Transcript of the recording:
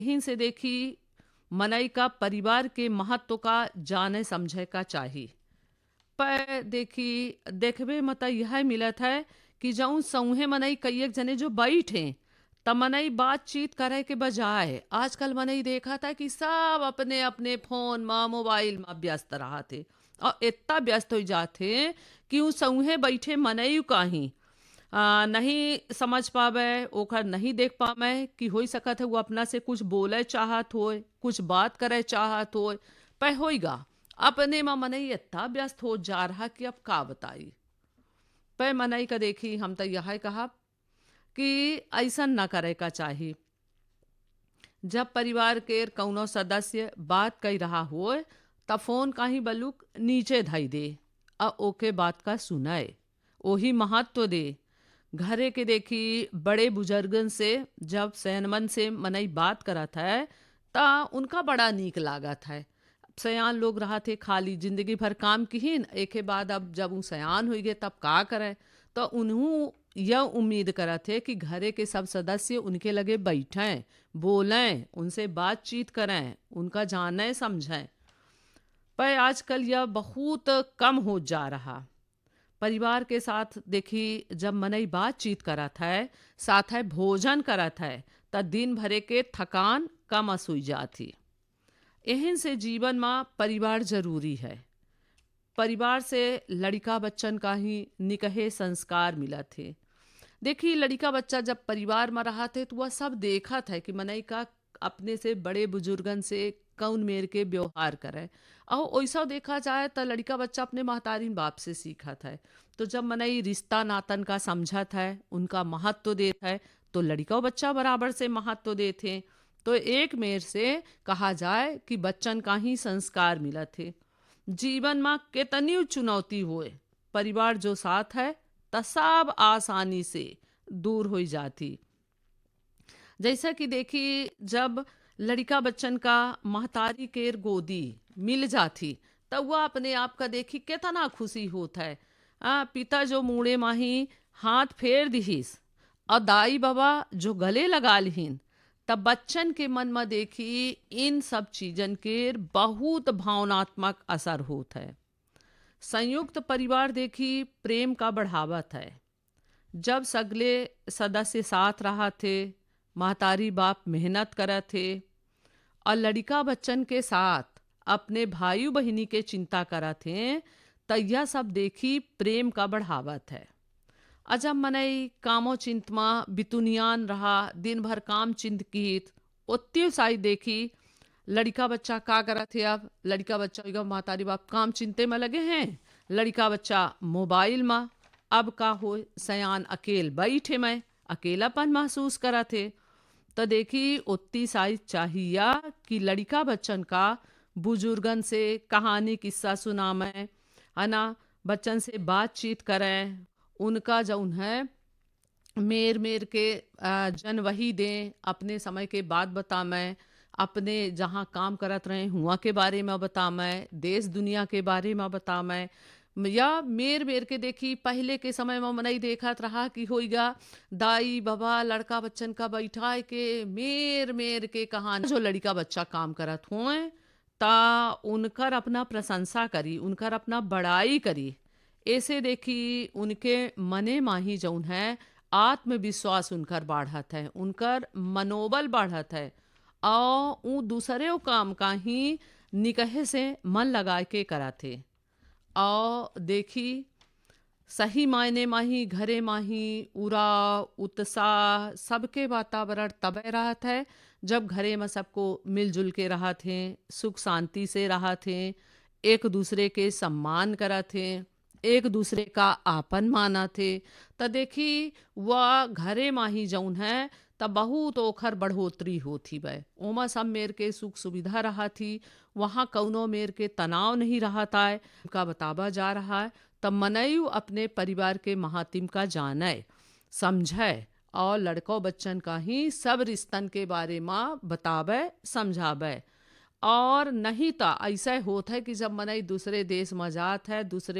यहीं से देखी मनई का परिवार के महत्व का जाने समझे का चाहिए। पर देखी देखबे मत यह मिलत है कि जऊं सौहे मनई कई एक जने जो बैठे त मनई बातचीत करे के बजाय आजकल मनई देखा था कि सब अपने अपने फोन में मोबाइल में व्यस्त रहा थे और इतना व्यस्त हो जाते कि उ सौहे बैठे मनई काही नहीं समझ पावे, ओकर नहीं देख पावे कि हो सकत है वो अपना से कुछ बोले चाहत होए, कुछ बात करे चाहत होए, पर होइगा अपने में मनई इतना व्यस्त हो जा रहा कि अब का बताई। पर मनई का देखी हम तो यह कहा कि ऐसा न करे का चाहिए। जब परिवार के कौनो सदस्य बात कही रहा हो तब फोन कहीं बलुक नीचे धई दे आ ओके बात का सुनाए, ओही महत्व दे। घरे के देखी बड़े बुजुर्गन से जब सैनमन से मनई बात करत है ता उनका बड़ा नीक लागत है। सयान लोग रहा थे खाली जिंदगी भर काम किहीन एके बाद अब जब वो सयान हुई गए तब का करे, तो उन्हों यह उम्मीद करा थे कि घरे के सब सदस्य उनके लगे बैठें, बोलें, उनसे बातचीत करें, उनका जाने समझें। पर आजकल यह बहुत कम हो जा रहा। परिवार के साथ देखी जब मनई बातचीत करत है, साथ है भोजन करत है, त दिन भरे के थकान कम असुई जाती। एहन से जीवन में परिवार जरूरी है। परिवार से लड़का बच्चन का ही निकहे संस्कार मिला थे। देखिए लड़का बच्चा जब परिवार में रहा थे तो वह सब देखा था कि मनई का अपने से बड़े बुजुर्गन से कौन मेर के व्यवहार करे। और ऐसा देखा जाए तो लड़का बच्चा अपने महतारीन बाप से सीखा था। तो जब मनई रिश्ता नातन का समझत है, उनका महत्व देता है, तो लड़का बच्चा बराबर से महत्व देते। तो एक मेर से कहा जाए कि बच्चन का ही संस्कार मिला थे। जीवन में कितनी चुनौती होए, परिवार जो साथ है त सब आसानी से दूर हो जाती। जैसा कि देखी जब लड़का बच्चन का महतारी केर गोदी मिल जाती तब वह अपने आप का देखी कितना खुशी होता है। पिता जो मुड़े माही हाथ फेर दिहिस और दाई बाबा जो गले लगा लिहिन, तब बच्चन के मन में देखी इन सब चीजन के बहुत भावनात्मक असर होता है। संयुक्त परिवार देखी प्रेम का बढ़ावत है। जब सगले सदस्य साथ रहा थे, महतारी बाप मेहनत करत थे और लड़का बच्चन के साथ अपने भाई बहिनी के चिंता करत थे, त यह सब देखी प्रेम का बढ़ावत है। अजब मनई कामो चिंत में बितुनियान रहा, दिन भर काम चिंत कीत ओत्ती साई देखी लड़का बच्चा का करत है। अब लड़का बच्चा होगा महतारी बाप काम चिंते में लगे हैं, लड़का बच्चा मोबाइल में। अब का हो सयान अकेल बैठे में अकेलापन महसूस करा थे। तो देखी उतनी साइज चाहिए कि लड़का बच्चन का बुजुर्गन से कहानी किस्सा सुनामें, है ना, बच्चन से बातचीत करें, उनका जौन है मेर मेर के जन वही दें, अपने समय के बात बतामें, अपने जहाँ काम करत रहे हुआ के बारे में बतामें, देश दुनिया के बारे में बतामें। या मेर मेर के देखी पहले के समय में मनई देखत रहा कि होइगा दाई बाबा लड़का बच्चन का बैठाए के मेर मेर के कहानी जो लड़का बच्चा काम करत हुए ता उनकर अपना प्रशंसा करी, उनकर अपना बड़ाई करी। ऐसे देखी उनके मने माही जौन है आत्मविश्वास उनकर बढ़त है, उनकर मनोबल बढ़त है और उ दूसरे काम का ही निकहे से मन लगा के कराथे। और देखी सही मायने माही घरे माही उरा उत्साह सबके वातावरण तबे रहत है जब घरे में सबको मिलजुल के रहा थे, सुख शांति से रहा थे, एक दूसरे के सम्मान करा थे, एक दूसरे का आपन माना थे। त देखी वह घरे माही जौन है तब बहुत ओखर बढ़ोतरी होती बे। ओमा सब मेर के सुख सुविधा रहा थी, वहाँ कौनो मेर के तनाव नहीं रहता है का बतावा जा रहा है। तब मनयु अपने परिवार के महातिम का जाने समझे और लड़कों बच्चन का ही सब रिश्तन के बारे में बतावे समझावे। और नहीं तो ऐसा होता है कि जब मनई दूसरे देश में जात है, दूसरे